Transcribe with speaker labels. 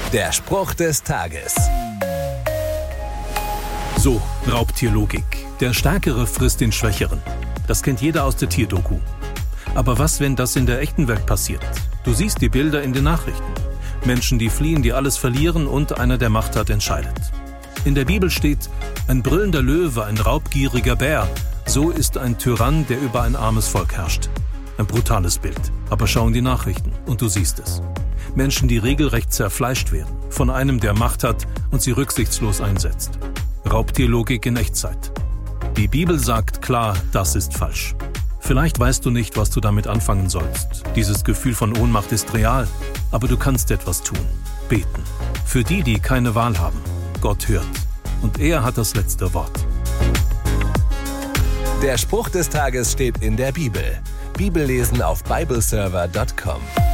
Speaker 1: Der Spruch des Tages.
Speaker 2: So, Raubtierlogik. Der Stärkere frisst den Schwächeren. Das kennt jeder aus der Tierdoku. Aber was, wenn das in der echten Welt passiert? Du siehst die Bilder in den Nachrichten. Menschen, die fliehen, die alles verlieren und einer, der Macht hat, entscheidet. In der Bibel steht, ein brüllender Löwe, ein raubgieriger Bär. So ist ein Tyrann, der über ein armes Volk herrscht. Ein brutales Bild. Aber schau in die Nachrichten und du siehst es. Menschen, die regelrecht zerfleischt werden. Von einem, der Macht hat und sie rücksichtslos einsetzt. Raubtierlogik in Echtzeit. Die Bibel sagt klar, das ist falsch. Vielleicht weißt du nicht, was du damit anfangen sollst. Dieses Gefühl von Ohnmacht ist real, aber du kannst etwas tun. Beten. Für die, die keine Wahl haben. Gott hört. Und er hat das letzte Wort.
Speaker 1: Der Spruch des Tages steht in der Bibel. Bibellesen auf bibleserver.com.